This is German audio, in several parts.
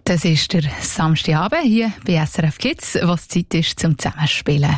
Das ist der Samstagabend hier bei SRF Kids, was Zeit ist zum Zusammenspielen.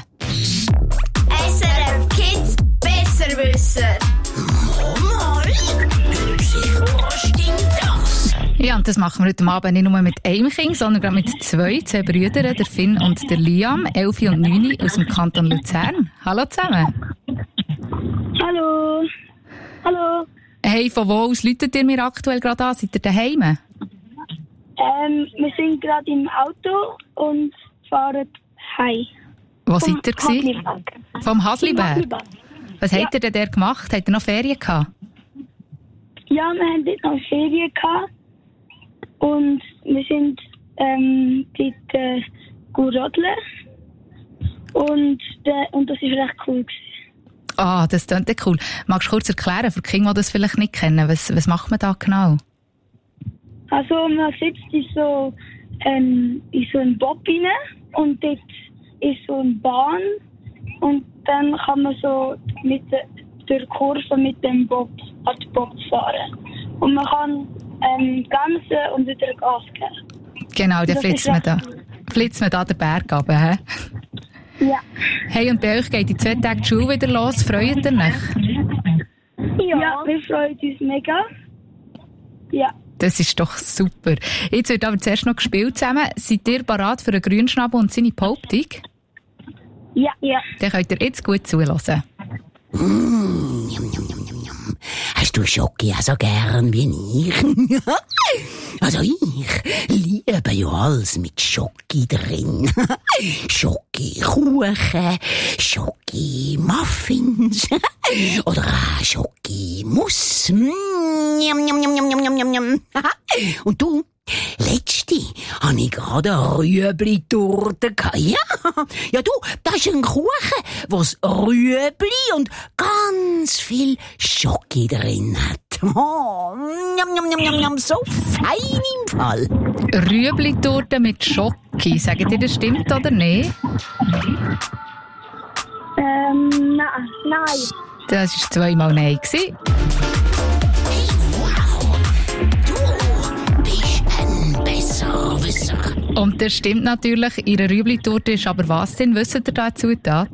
SRF Kids besser wissen. Mama, was stimmt das? Ja, und das machen wir heute Abend nicht nur mit einem Kind, sondern gerade mit zwei Brüdern, der Finn und der Liam, 11 und 9 aus dem Kanton Luzern. Hallo zusammen. Hallo. Hallo. Hey, von wo aus läutet ihr mir aktuell gerade an? Seid ihr daheim? Wir sind gerade im Auto und fahren heim. Wo seid ihr gewesen? Vom Hasliberg. Was habt ihr denn dort gemacht? Habt ihr noch Ferien gehabt? Ja, wir haben dort noch Ferien gehabt. Und wir sind dort rodeln. Und das war recht cool gewesen. Ah, das klingt ja cool. Magst du kurz erklären, für die Kinder, die das vielleicht nicht kennen, was macht man da genau? Also man sitzt in so einen Bob rein und dort ist so eine Bahn und dann kann man so durch die Kurve mit dem Bob an den Bob fahren. Und man kann bremsen und wieder Gas geben. Genau, dann flitzt man da den Berg runter, he? Ja. Hey, und bei euch geht in 2 Tagen die Schule wieder los. Freut ihr euch? Ja, wir freuen uns mega. Ja. Das ist doch super. Jetzt wird aber zuerst noch gespielt zusammen. Seid ihr bereit für einen Grünschnabel und seine Behauptung? Ja, ja. Dann könnt ihr jetzt gut zuhören. Hast du Schoki auch so gern wie ich? Also ich liebe ja alles mit Schoki drin. Schoki-Kuchen, Schoki-Muffins oder auch Schoki-Muss. Und du? Letzte habe ich gerade eine Rüebli-Torte gehabt. Ja, du, das ist ein Kuchen, wo's Rüebli und ganz viel Schoki drin hat. Oh, so fein im Fall. Rüebli-Torte mit Schoki. Sagt ihr, das stimmt oder nicht? Nein. Das war 2-mal Nein gewesen. Und das stimmt natürlich. Ihre Rüebli-Torte ist aber was denn? Wisst ihr da die Zutat?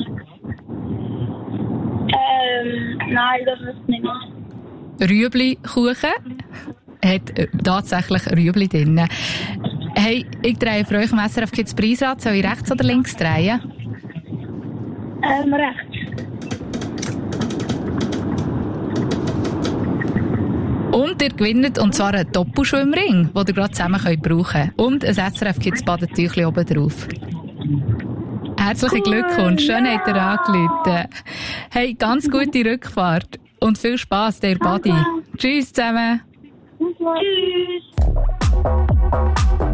Nein, das ist nicht mehr. Rüebli-Kuchen hat tatsächlich Rüebli drin. Hey, ich drehe für euch im SRF Kids Preisrad. Soll ich rechts oder links drehen? Rechts. Und ihr gewinnt, und zwar einen Doppelschwimmring, den ihr gerade zusammen brauchen könnt. Und ein SRF Kids Badetüchli oben drauf. Herzlichen Glückwunsch, schön habt ihr angerufen. Hey, ganz gute Rückfahrt und viel Spass, der Badi. Tschüss zusammen. Tschüss.